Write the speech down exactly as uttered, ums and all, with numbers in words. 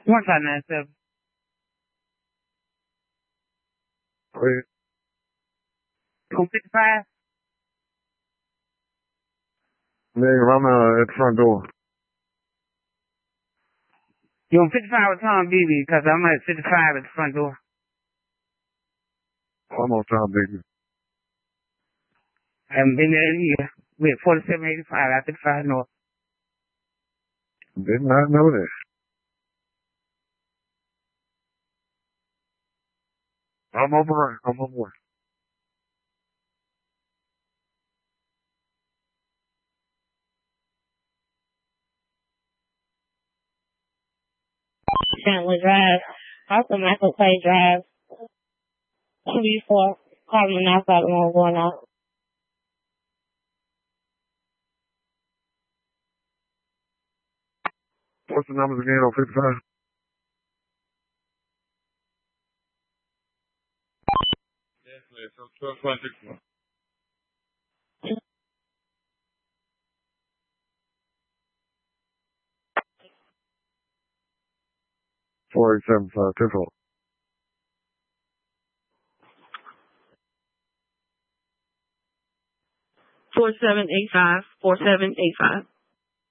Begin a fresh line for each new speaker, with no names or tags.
One five nine seven.
Wait.
You on fifty-five?
Nigga, I'm uh, at the front door.
You on fifty-five with Tom Beebe, because I'm at fifty-five at the front door.
I'm on Tom Beebe.
I haven't been there in a year. We're at forty-seven eighty-five out fifty-five North.
Did not know this. I'm over. I'm over.
Chandler Drive. Also, Michael Clay Drive. two B four. Carbon monoxide one going out.
What's the numbers again on fifty-five? Yes, please. So twelve twenty-six. Four eight seven five. Two
four seven eight five. four seven eight five.